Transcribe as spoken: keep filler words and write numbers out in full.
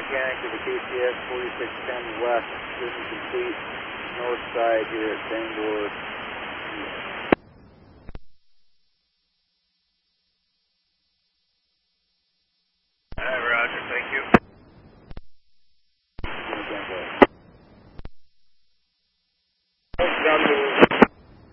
mechanic to the K C S forty-six ten West. Mission complete. North side here at Bangor.